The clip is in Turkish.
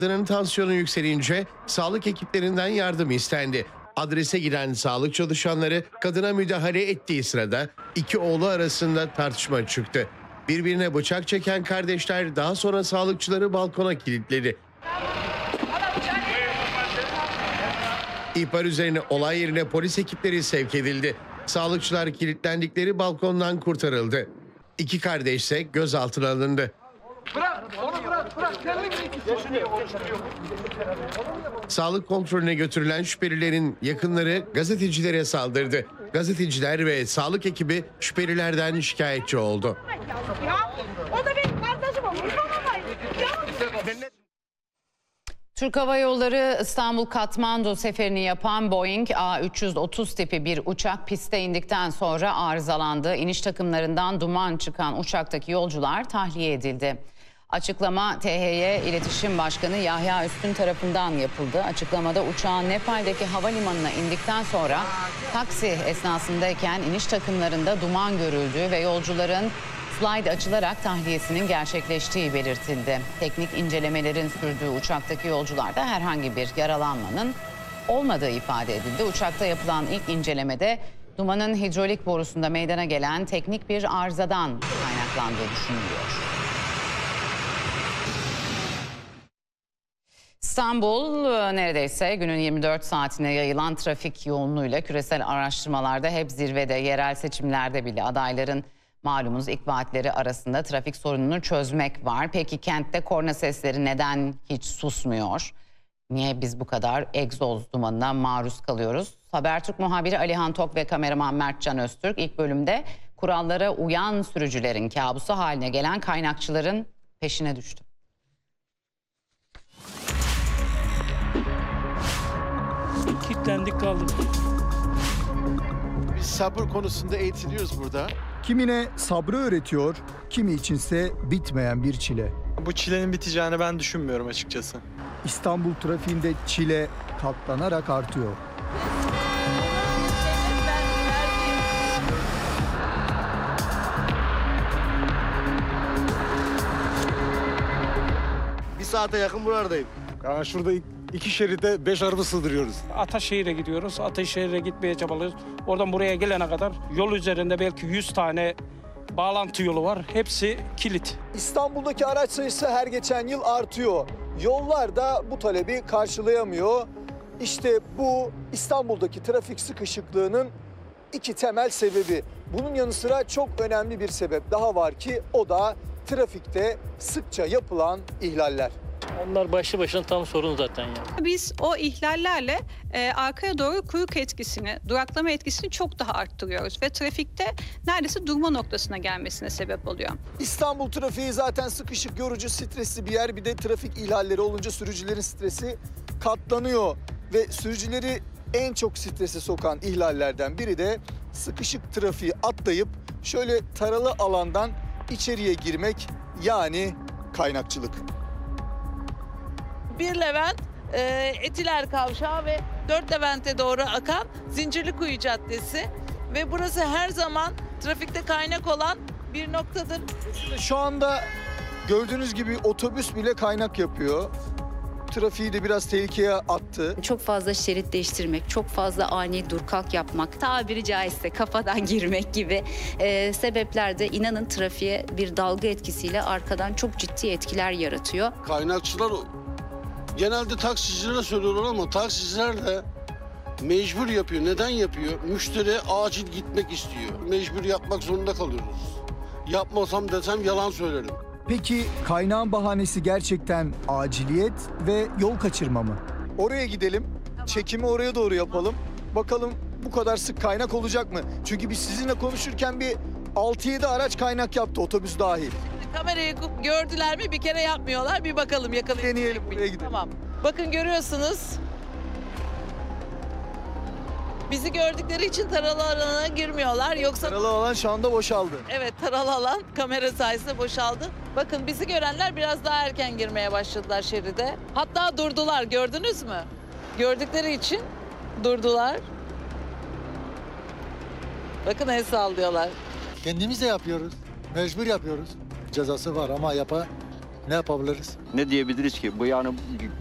Kadının tansiyonu yükselince sağlık ekiplerinden yardım istendi. Adrese giden sağlık çalışanları kadına müdahale ettiği sırada iki oğlu arasında tartışma çıktı. Birbirine bıçak çeken kardeşler daha sonra sağlıkçıları balkona kilitledi. İhbar üzerine olay yerine polis ekipleri sevk edildi. Sağlıkçılar kilitlendikleri balkondan kurtarıldı. İki kardeş ise gözaltına alındı. Bırak, onu bırak. Sağlık kontrolüne götürülen şüphelilerin yakınları gazetecilere saldırdı. Gazeteciler ve sağlık ekibi şüphelilerden şikayetçi oldu. Ya, o da benim kardeşim olur. Türk Hava Yolları İstanbul-Katmandu seferini yapan Boeing A330 tipi bir uçak piste indikten sonra arızalandı. İniş takımlarından duman çıkan uçaktaki yolcular tahliye edildi. Açıklama THY İletişim Başkanı Yahya Üstün tarafından yapıldı. Açıklamada uçağın Nepal'deki havalimanına indikten sonra taksi esnasındayken iniş takımlarında duman görüldüğü ve yolcuların slide açılarak tahliyesinin gerçekleştiği belirtildi. Teknik incelemelerin sürdüğü uçaktaki yolcularda herhangi bir yaralanmanın olmadığı ifade edildi. Uçakta yapılan ilk incelemede dumanın hidrolik borusunda meydana gelen teknik bir arızadan kaynaklandığı düşünülüyor. İstanbul neredeyse günün 24 saatine yayılan trafik yoğunluğuyla küresel araştırmalarda hep zirvede. Yerel seçimlerde bile adayların malumunuz ilk vaatleri arasında trafik sorununu çözmek var. Peki kentte korna sesleri neden hiç susmuyor? Niye biz bu kadar egzoz dumanına maruz kalıyoruz? Habertürk muhabiri Alihan Tok ve kameraman Mertcan Öztürk ilk bölümde kurallara uyan sürücülerin kabusu haline gelen kaynakçıların peşine düştü. Kilitlendik kaldık. Biz sabır konusunda eğitiliyoruz burada. Kimine sabrı öğretiyor, kimi içinse bitmeyen bir çile. Bu çilenin biteceğini ben düşünmüyorum açıkçası. İstanbul trafiğinde çile katlanarak artıyor. Bir saate yakın buralardayım. Yani şurada iki şeride 5 araba sığdırıyoruz. Ataşehir'e gidiyoruz. Ataşehir'e gitmeye çabalıyoruz. Oradan buraya gelene kadar yol üzerinde belki 100 tane bağlantı yolu var. Hepsi kilit. İstanbul'daki araç sayısı her geçen yıl artıyor. Yollar da bu talebi karşılayamıyor. İşte bu İstanbul'daki trafik sıkışıklığının iki temel sebebi. Bunun yanı sıra çok önemli bir sebep daha var ki o da trafikte sıkça yapılan ihlaller. Onlar başlı başına tam sorun zaten ya. Biz o ihlallerle arkaya doğru kuyruk etkisini, duraklama etkisini çok daha arttırıyoruz ve trafikte neredeyse durma noktasına gelmesine sebep oluyor. İstanbul trafiği zaten sıkışık, yorucu, stresli bir yer. Bir de trafik ihlalleri olunca sürücülerin stresi katlanıyor ve sürücüleri en çok strese sokan ihlallerden biri de sıkışık trafiği atlayıp şöyle taralı alandan içeriye girmek, yani kaynakçılık. Bir Levent, Etiler Kavşağı ve 4 Levent'e doğru akan Zincirlikuyu Caddesi ve burası her zaman trafikte kaynak olan bir noktadır. Şu anda gördüğünüz gibi otobüs bile kaynak yapıyor. Trafiği de biraz tehlikeye attı. Çok fazla şerit değiştirmek, çok fazla ani dur kalk yapmak, tabiri caizse kafadan girmek gibi sebepler de inanın trafiğe bir dalga etkisiyle arkadan çok ciddi etkiler yaratıyor. Kaynakçılar genelde taksicilere söylüyorlar ama taksiciler de mecbur yapıyor. Neden yapıyor? Müşteri acil gitmek istiyor. Mecbur yapmak zorunda kalıyoruz. Yapmasam desem yalan söylerim. Peki kaynağın bahanesi gerçekten aciliyet ve yol kaçırma mı? Oraya gidelim, çekimi oraya doğru yapalım. Bakalım bu kadar sık kaynak olacak mı? Çünkü biz sizinle konuşurken bir 6-7 araç kaynak yaptı, otobüs dahil. Kamerayı gördüler mi? Bir kere yapmıyorlar. Bir bakalım yakalayalım. Deneyelim, buraya gidelim. Tamam. Bakın görüyorsunuz. Bizi gördükleri için taralı alana girmiyorlar. Yoksa taralı alan şu anda boşaldı. Evet, taralı alan kamera sayesinde boşaldı. Bakın bizi görenler biraz daha erken girmeye başladılar şeride. Hatta durdular, gördünüz mü? Gördükleri için durdular. Bakın el sallıyorlar. Kendimiz de yapıyoruz. Mecbur yapıyoruz. Cezası var ama Ne yapabiliriz? Ne diyebiliriz ki? Bu yani